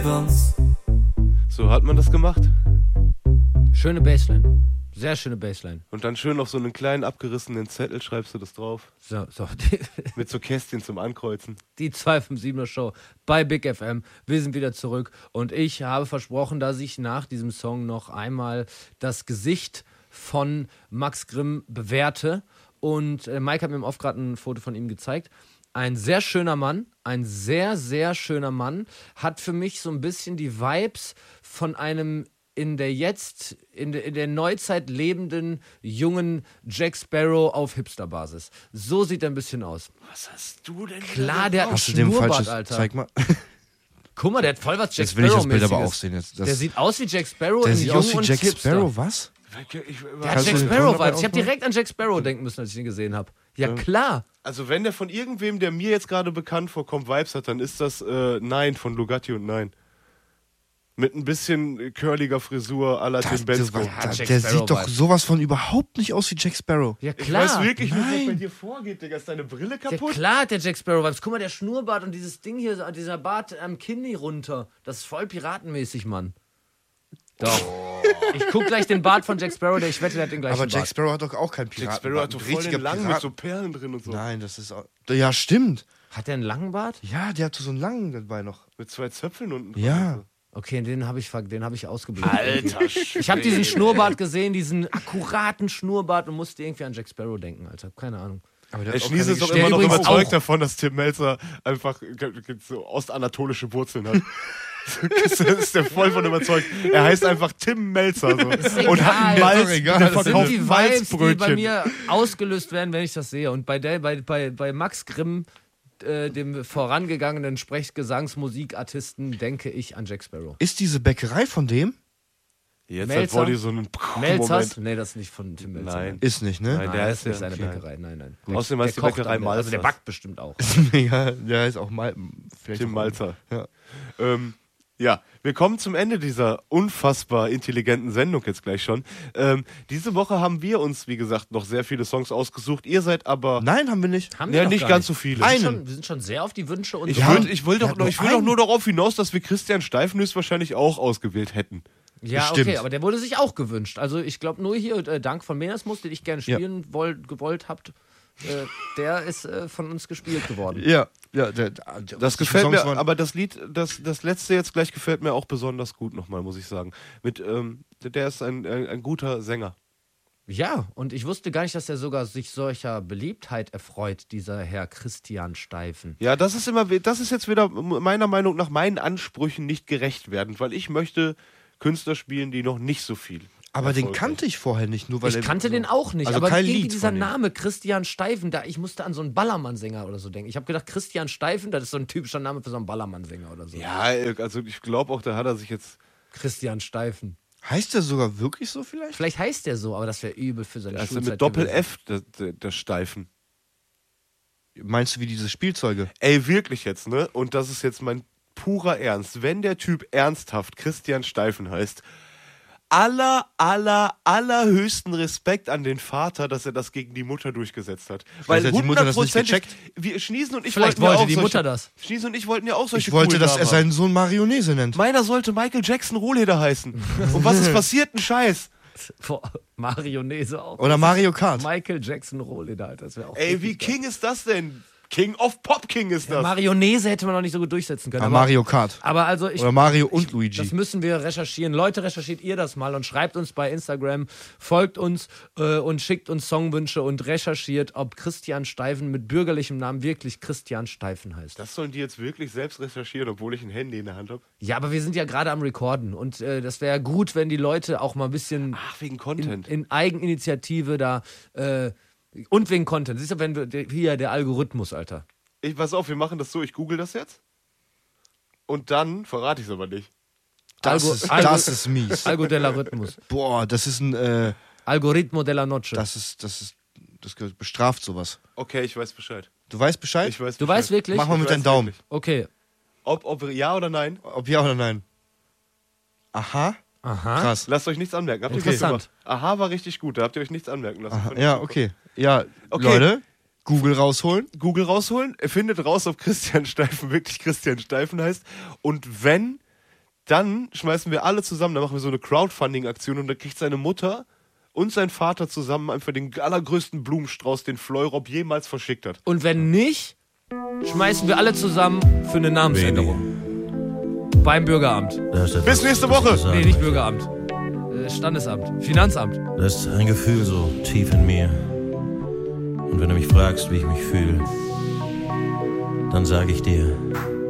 So hat man das gemacht. Schöne Bassline. Sehr schöne Bassline. Und dann schön auf so einen kleinen abgerissenen Zettel schreibst du das drauf. So. Mit so Kästchen zum Ankreuzen. Die 257er Show bei Big FM. Wir sind wieder zurück und ich habe versprochen, dass ich nach diesem Song noch einmal das Gesicht von Max Grimm bewerte. Und Mike hat mir im Off gerade ein Foto von ihm gezeigt. Ein sehr schöner Mann, ein sehr, sehr schöner Mann, hat für mich so ein bisschen die Vibes von einem in der Neuzeit lebenden jungen Jack Sparrow auf Hipster-Basis. So sieht er ein bisschen aus. Was hast du denn? Klar, der hat einen Hast du dem Schnurrbart, falsches? Alter. Zeig mal. Guck mal, der hat voll was Jack Jetzt will ich das Bild Sparrow-mäßiges. aber auch sehen. Jetzt, Der sieht aus wie Jack Sparrow der in sieht jung aus wie und Jack Hipster. Sparrow, was? Der hat Kannst Jack du den Sparrow Ton Vibes. Ich habe aufmachen? direkt an Jack Sparrow denken müssen, als ich ihn gesehen habe. Ja, klar. Also wenn der von irgendwem, der mir jetzt gerade bekannt vorkommt, Vibes hat, dann ist das Nein von Lugatti und Nein. Mit ein bisschen curliger Frisur à la Tim Bensko. Jack Der Sparrow sieht doch Vibes. sowas von überhaupt nicht aus wie Jack Sparrow. Ja, Ich klar. weiß wirklich nicht, was bei Nein. dir vorgeht, Digga. Ist deine Brille Ja, kaputt? klar hat der Jack Sparrow Vibes. Guck mal, der Schnurrbart und dieses Ding hier, dieser Bart am Kinn runter. Das ist voll piratenmäßig, Mann. Doch. Ich guck gleich den Bart von Jack Sparrow, ich wette, der hat den gleichen Aber Jack Bart. Sparrow hat doch auch keinen Piraten. Jack Sparrow hat doch voll den lang mit so Perlen drin und so. Nein, das ist auch... Ja, stimmt. Hat der einen langen Bart? Ja, der hat so einen langen dabei noch. Mit 2 Zöpfeln unten. Ja. Okay, den habe ich ausgeblendet. Alter, ich habe diesen Schnurrbart gesehen, diesen akkuraten Schnurrbart und musste irgendwie an Jack Sparrow denken, Alter. Keine Ahnung. Aber der Der hat auch Schnies keine ist doch Der immer noch übrigens überzeugt auch- davon, dass Tim Melzer einfach so ostanatolische Wurzeln hat. Das ist der voll von überzeugt. Er heißt einfach Tim Melzer so. Und hat einen egal. Malz, Ist doch egal. der Das sind Das sind verkauft die Vibes, die bei Malzbrötchen. mir ausgelöst werden, wenn ich das sehe. Und bei Max Grimm, dem vorangegangenen Sprechgesangsmusikartisten, denke ich an Jack Sparrow. Ist diese Bäckerei von dem? Jetzt Melzer? hat Woddy so einen Melzers? Moment. Nee, das ist nicht von Tim Melzer. Nein. Ist nicht, ne? Nein, Nein, der das ist ist nicht ja seine klein. Bäckerei. Nein. Außerdem heißt die kocht Bäckerei dann, also der Malzers. backt bestimmt auch. Ja, der heißt auch mal. Tim Malzer. Ja. Ja, wir kommen zum Ende dieser unfassbar intelligenten Sendung jetzt gleich schon. Diese Woche haben wir uns, wie gesagt, noch sehr viele Songs ausgesucht. Ihr seid aber Nein, haben wir nicht. Haben ja, wir nicht noch ganz gar so viele. Wir sind, Einen. schon, wir sind schon sehr auf die Wünsche und Ich so. will doch einen. nur darauf hinaus, dass wir Christian Steifenhöchst wahrscheinlich auch ausgewählt hätten. Ja, Bestimmt. okay, aber der wurde sich auch gewünscht. Also ich glaube nur hier, Dank von Menersmus, den ich gerne spielen gewollt habt, der ist von uns gespielt geworden. Ja, ja. Das gefällt mir, aber das Lied, das letzte jetzt gleich gefällt mir auch besonders gut nochmal, muss ich sagen. Der ist ein guter Sänger. Ja, und ich wusste gar nicht, dass er sogar sich solcher Beliebtheit erfreut, dieser Herr Christian Steifen. Ja, das ist jetzt wieder meiner Meinung nach meinen Ansprüchen nicht gerecht werdend, weil ich möchte Künstler spielen, die noch nicht so viel. Aber den Erfolg kannte ich vorher nicht, nur weil Ich kannte den auch nicht, Also aber kein irgendwie Lied dieser von dem. Name Christian Steifen, ich musste an so einen Ballermann-Sänger oder so denken. Ich habe gedacht, Christian Steifen, das ist so ein typischer Name für so einen Ballermann-Sänger oder so. Ja, also ich glaube auch, da hat er sich jetzt. Christian Steifen. Heißt der sogar wirklich so vielleicht? Vielleicht heißt der so, aber das wäre übel für seine Also Schulzeit mit Doppel gewesen. F, der Steifen. Meinst du wie diese Spielzeuge? Ey, wirklich jetzt, ne? Und das ist jetzt mein purer Ernst. Wenn der Typ ernsthaft Christian Steifen heißt, allerhöchsten Respekt an den Vater, dass er das gegen die Mutter durchgesetzt hat. Weil hat die Mutter das nicht 100%, gecheckt? wir Schniesen und ich Vielleicht wollten ja wollte auch die solche, Mutter das. Schniesen und ich wollten ja auch solche Ich wollte, coolen dass er Namen seinen Sohn Marionese nennt. Meiner sollte Michael Jackson Rohleder heißen. Und was ist passiert? Ein Scheiß. Boah, Marionese auch. Oder Mario Kart. Michael Jackson Rohleder, Alter, das wäre auch Ey, wie richtig geil. King ist das denn? King of Pop King ist das. Marionese hätte man noch nicht so gut durchsetzen können. Ah, Mario Kart. Aber also Oder Mario und Luigi. Das müssen wir recherchieren. Leute, recherchiert ihr das mal und schreibt uns bei Instagram, folgt uns und schickt uns Songwünsche und recherchiert, ob Christian Steifen mit bürgerlichem Namen wirklich Christian Steifen heißt. Das sollen die jetzt wirklich selbst recherchieren, obwohl ich ein Handy in der Hand habe? Ja, aber wir sind ja gerade am Recorden und das wäre gut, wenn die Leute auch mal ein bisschen Ach, wegen Content. in Eigeninitiative da und wegen Content. Siehst du, wenn wir hier der Algorithmus, Alter. Pass auf, wir machen das so, ich google das jetzt. Und dann verrate ich es aber nicht. Das ist mies. Algo della Rhythmus. Boah, das ist ein, Algoritmo della Noche. das bestraft sowas. Okay, ich weiß Bescheid. Du weißt Bescheid? Ich weiß Du Bescheid. weißt wirklich? Mach mal Ich mit weiß deinem Daumen. wirklich. Okay. Ob ja oder nein? Ob ja oder nein. Aha. Aha. Krass. Lasst euch nichts anmerken. Habt ihr Interessant. das gemacht? Aha, war richtig gut. Da habt ihr euch nichts anmerken lassen. Fand ich Ja, super. okay. Ja, Okay. Leute, Google rausholen. Google rausholen, findet raus, ob Christian Steifen wirklich Christian Steifen heißt. Und wenn, dann schmeißen wir alle zusammen, dann machen wir so eine Crowdfunding-Aktion und dann kriegt seine Mutter und sein Vater zusammen einfach den allergrößten Blumenstrauß, den Fleurop jemals verschickt hat. Und wenn nicht, schmeißen wir alle zusammen für eine Namensänderung. Beim Bürgeramt. Bis nächste Woche. Nee, nicht Bürgeramt. Standesamt. Finanzamt. Das ist ein Gefühl so tief in mir. Und wenn du mich fragst, wie ich mich fühle, dann sage ich dir...